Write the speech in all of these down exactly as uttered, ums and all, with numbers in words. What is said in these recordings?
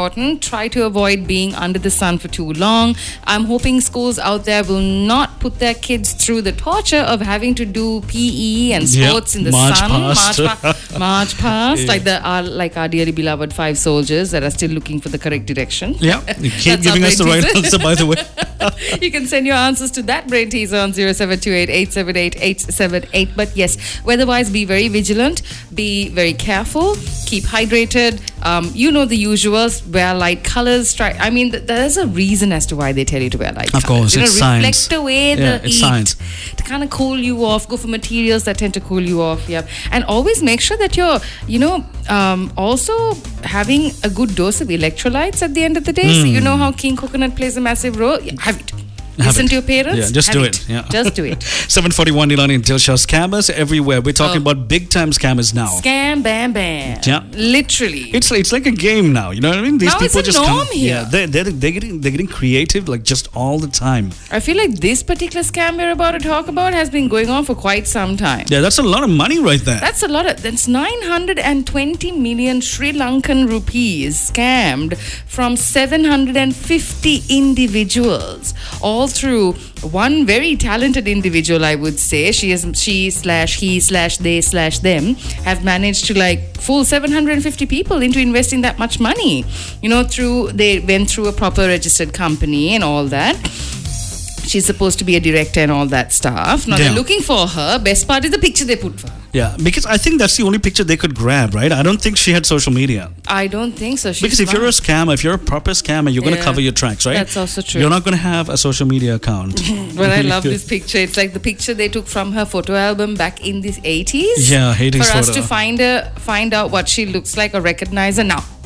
important. Try to avoid being under the sun for too long. I'm hoping schools out there will not put their kids through the torture of having to do P E and sports yep. in the March sun. Past. March, pa- March past. Yeah. Like the our, like our dearly beloved five soldiers that are still looking for the correct direction. Yeah, you keep giving us the right answer, by the way. You can send your answers to that brain teaser on zero seven two eight, eight seven eight, eight seven eight. But yes, weather-wise, be very vigilant, be very careful, keep hydrated. Um, you know the usuals, wear light colors. Try. I mean, th- there's a reason as to why they tell you to wear light of colors. Course, you know, it's reflect science. away yeah, the it's heat science. to kind of cool you off. Go for materials that tend to cool you off. Yeah, and always make sure that you're, you know, um, also having a good dose of electrolytes at the end of the day. Mm. So you know how King Coconut plays a massive role. Yeah, have it. Have Listen it. to your parents. Yeah, just have do it. it. Yeah. Just do it. seven forty-one Nilani and Dilshah. Scammers everywhere. We're talking oh. about big time scammers now. Scam, bam, bam. Yeah. Literally. It's it's like a game now. You know what I mean? These now people it's a just norm come. Here. Yeah, they're, they're they're getting they're getting creative like just all the time. I feel like this particular scam we're about to talk about has been going on for quite some time. Yeah, that's a lot of money right there. That's a lot of. That's nine hundred twenty million Sri Lankan rupees scammed from seven hundred fifty individuals, all through one very talented individual, I would say. She is she slash he slash they slash them have managed to like fool seven hundred fifty people into investing that much money. You know, through they went through a proper registered company and all that. She's supposed to be a director and all that stuff. Now yeah. they're looking for her. Best part is the picture they put for her. Yeah, because I think that's the only picture they could grab, right? I don't think she had social media. I don't think so. She's because if smart. you're a scammer, if you're a proper scammer, you're going to yeah. cover your tracks, right? That's also true. You're not going to have a social media account. But I love this picture. It's like the picture they took from her photo album back in the eighties. Yeah, eighties For photo. us to find her, find out what she looks like or recognize her now.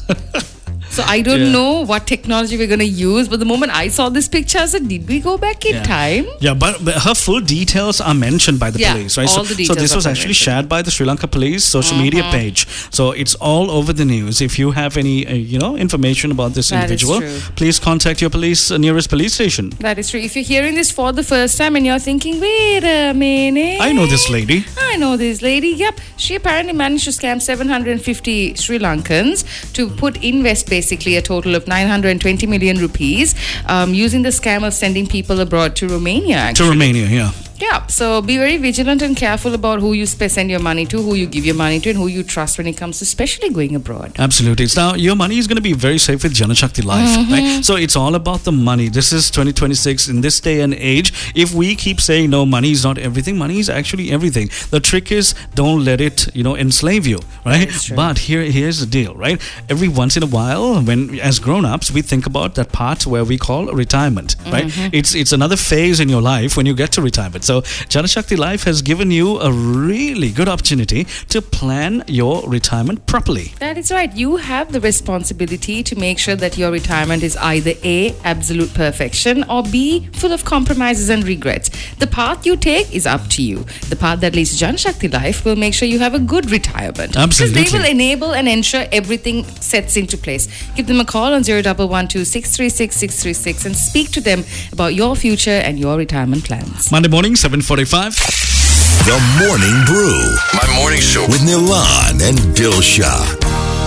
So I don't yeah. know what technology we're going to use, but the moment I saw this picture, I said, did we go back in yeah. time? Yeah, but, but her full details are mentioned by the yeah, police, right? All so, the details so this was actually mentioned. shared by the Sri Lanka police social uh-huh. media page. So it's all over the news. If you have any, uh, you know, information about this that individual, please contact your police uh, nearest police station. That is true. If you're hearing this for the first time and you're thinking, wait a minute. I know this lady. I know this lady. Yep. She apparently managed to scam seven hundred fifty Sri Lankans to put invest basically a total of nine hundred twenty million rupees um, using the scam of sending people abroad to Romania. Actually. To Romania, yeah. Yeah, so be very vigilant and careful about who you sp- send your money to, who you give your money to, and who you trust when it comes to especially going abroad. Absolutely. Now, your money is going to be very safe with Janashakti Life, mm-hmm. right? So it's all about the money. This is twenty twenty-six. In this day and age, if we keep saying, no, money is not everything, money is actually everything. The trick is, don't let it, you know, enslave you, right? But here, here's the deal, right? Every once in a while, when as grown-ups, we think about that part where we call retirement, right? Mm-hmm. It's, it's another phase in your life when you get to retirement. So Janashakti Life has given you a really good opportunity to plan your retirement properly. That is right. You have the responsibility to make sure that your retirement is either A, absolute perfection, or B, full of compromises and regrets. The path you take is up to you. The path that leads to Janashakti Life will make sure you have a good retirement. Absolutely. Because they will enable and ensure everything sets into place. Give them a call on zero one one two, six three six, six three six and speak to them about your future and your retirement plans. Monday morning, seven forty-five. The Morning Brew. My morning show with Nilan and Dilshah.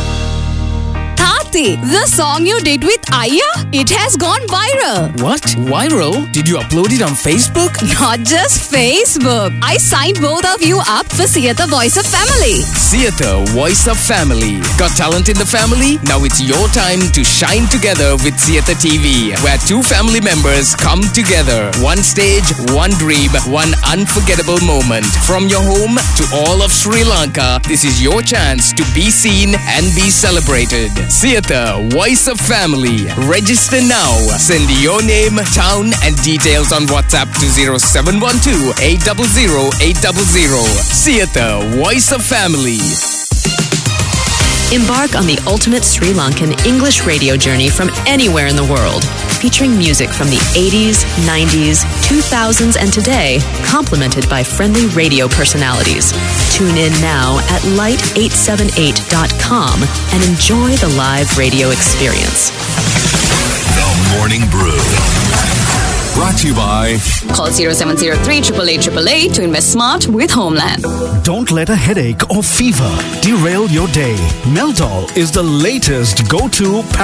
Tati, the song you did with Aya, it has gone viral. What? Viral? Did you upload it on Facebook? Not just Facebook. I signed both of you up for Siyata Voice of Family. Siyata Voice of Family. Got talent in the family? Now it's your time to shine together with Siyata T V, where two family members come together. One stage, one dream, one unforgettable moment. From your home to all of Sri Lanka, this is your chance to be seen and be celebrated. Siyata Voice of Family. Register now. Send your name, town and details on WhatsApp to zero seven one two, eight zero zero, eight zero zero. Siyata Voice of Family. Embark on the ultimate Sri Lankan English radio journey from anywhere in the world, featuring music from the eighties, nineties, two thousands, and today, complemented by friendly radio personalities. Tune in now at light eight seven eight dot com and enjoy the live radio experience. The Morning Brew. Brought to you by... Call zero seven zero three, eight eight eight eight eight to invest smart with Homeland. Don't let a headache or fever derail your day. Meldol is the latest go-to